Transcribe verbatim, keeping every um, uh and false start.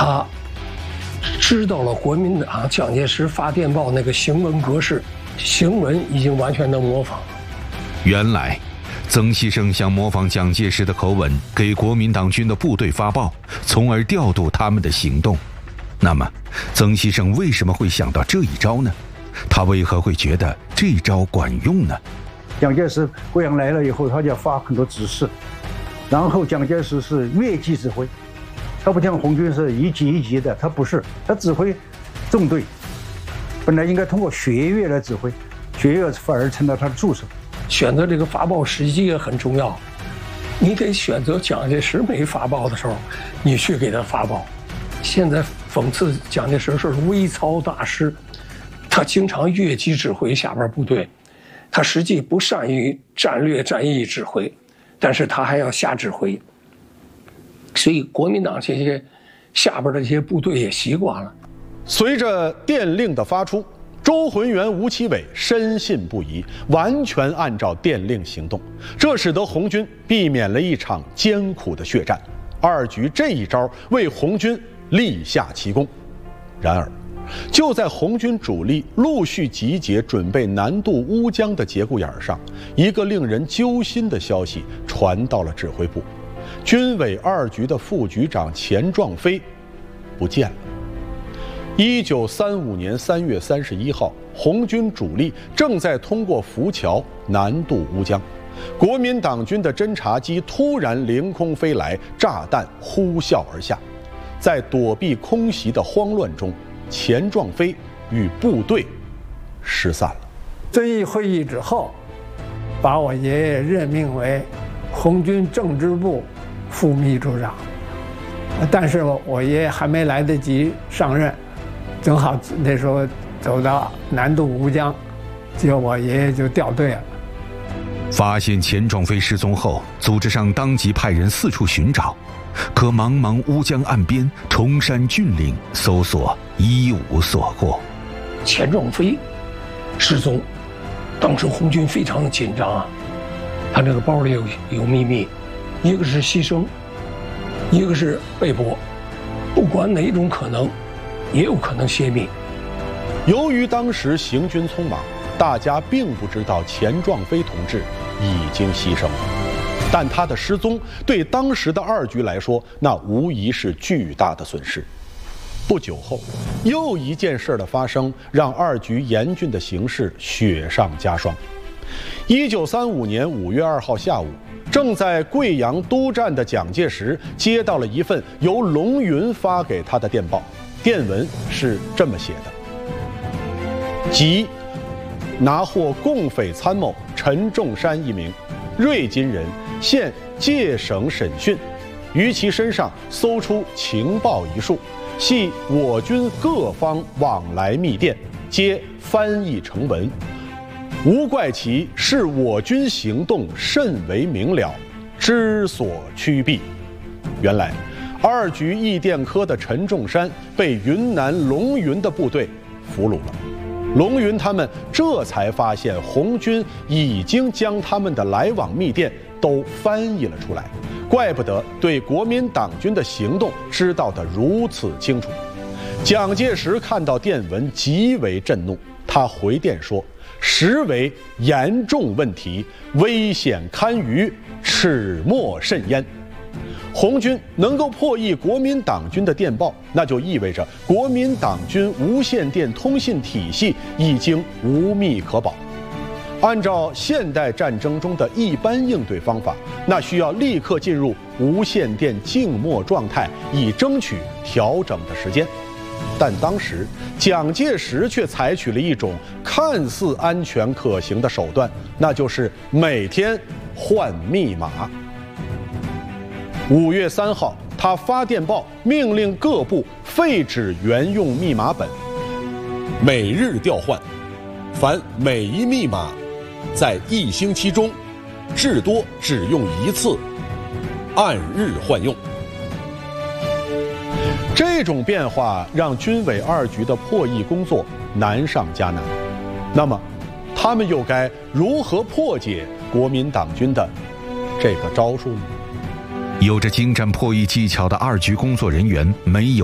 他知道了国民党蒋介石发电报那个行文格式，行文已经完全能模仿了。 原来曾锡生想模仿蒋介石的口吻给国民党军的部队发报，从而调度他们的行动。那么曾锡生为什么会想到这一招呢？他为何会觉得这招管用呢？ 蒋介石贵阳来了以后，他就要发很多指示，然后蒋介石是越级指挥，他不像红军是一级一级的，他不是，他指挥纵队，本来应该通过学岳来指挥，学岳反而成了他的助手。 选择这个发报时机也很重要，你得选择蒋介石没发报的时候，你去给他发报。现在讽刺蒋介石是微操大师，他经常越级指挥下边部队，他实际不善于战略战役指挥，但是他还要下指挥，所以国民党这些下边的这些部队也习惯了。 随着电令的发出，周浑元、吴奇伟深信不疑，完全按照电令行动，这使得红军避免了一场艰苦的血战。二局这一招为红军立下奇功。然而，就在红军主力陆续集结准备南渡乌江的节骨眼上，一个令人揪心的消息传到了指挥部：军委二局的副局长钱壮飞不见了。一九三五年三月三十一号，红军主力正在通过浮桥南渡乌江，国民党军的侦察机突然凌空飞来，炸弹呼啸而下。在躲避空袭的慌乱中，钱壮飞与部队失散了。 遵义会议之后，把我爷爷任命为红军政治部副秘书长，但是我爷爷还没来得及上任，正好那时候走到南渡乌江，结果我爷爷就掉队了。 发现钱壮飞失踪后，组织上当即派人四处寻找，可茫茫乌江岸边、崇山峻岭，搜索一无所获。 钱壮飞失踪，当时红军非常的紧张啊，他这个包里有有秘密，一个是牺牲，一个是被捕，不管哪种可能，也有可能泄密。 由于当时行军匆忙，大家并不知道钱壮飞同志已经牺牲了，但他的失踪对当时的二局来说，那无疑是巨大的损失。不久后，又一件事的发生，让二局严峻的形势雪上加霜。一九三五年五月二号下午，正在贵阳督战的蒋介石接到了一份由龙云发给他的电报，电文是这么写的：即拿获共匪参谋陈仲山一名，瑞金人，现界省审讯，于其身上搜出情报一数，系我军各方往来密电，皆翻译成文，无怪其是我军行动甚为明了，知所趋避。原来，二局译电科的陈仲山被云南龙云的部队俘虏了。龙云他们这才发现红军已经将他们的来往密电都翻译了出来，怪不得对国民党军的行动知道得如此清楚。蒋介石看到电文极为震怒，他回电说：实为严重问题，危险堪虞，齿莫甚焉。红军能够破译国民党军的电报，那就意味着国民党军无线电通信体系已经无密可保。按照现代战争中的一般应对方法，那需要立刻进入无线电静默状态，以争取调整的时间。但当时蒋介石却采取了一种看似安全可行的手段，那就是每天换密码。五月三号，他发电报命令各部废止原用密码本， 每日调换，凡每一密码在一星期中至多只用一次，按日换用。 这种变化让军委二局的破译工作难上加难。那么，他们又该如何破解国民党军的这个招数呢？ 有着精湛破译技巧的二局工作人员没有